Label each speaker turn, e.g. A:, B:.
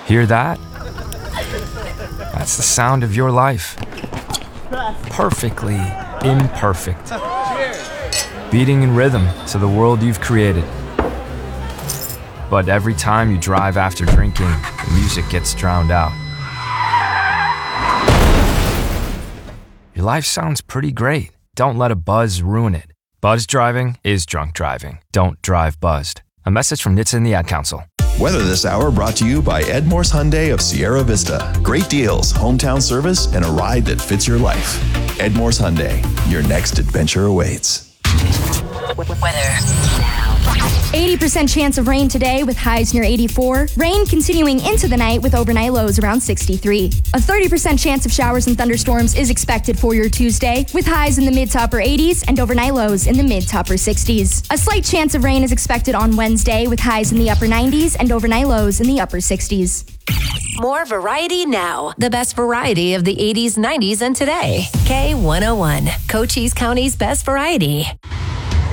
A: Hear that? That's the sound of your life. Perfectly imperfect. Beating in rhythm to the world you've created. But every time you drive after drinking, the music gets drowned out. Your life sounds pretty great. Don't let a buzz ruin it. Buzz driving is drunk driving. Don't drive buzzed. A message from NHTSA and the Ad Council.
B: Weather this hour brought to you by Ed Morse Hyundai of Sierra Vista. Great deals, hometown service, and a ride that fits your life. Ed Morse Hyundai, your next adventure awaits.
C: Weather now. 80% chance of rain today with highs near 84. Rain continuing into the night with overnight lows around 63. A 30% chance of showers and thunderstorms is expected for your Tuesday with highs in the mid to upper 80s and overnight lows in the mid to upper 60s. A slight chance of rain is expected on Wednesday with highs in the upper 90s and overnight lows in the upper 60s.
D: More variety now. The best variety of the 80s, 90s, and today. K101, Cochise County's best variety.